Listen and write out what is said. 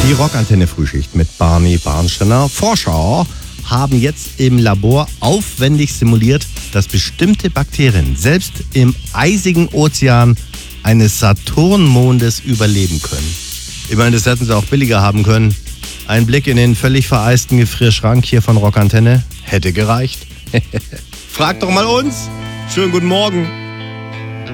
Die Rockantenne-Frühschicht mit Barney Barnsteiner. Forscher haben jetzt im Labor aufwendig simuliert, dass bestimmte Bakterien selbst im eisigen Ozean eines Saturnmondes überleben können. Ich meine, das hätten sie auch billiger haben können. Ein Blick in den völlig vereisten Gefrierschrank hier von Rockantenne hätte gereicht. Fragt doch mal uns. Schönen guten Morgen.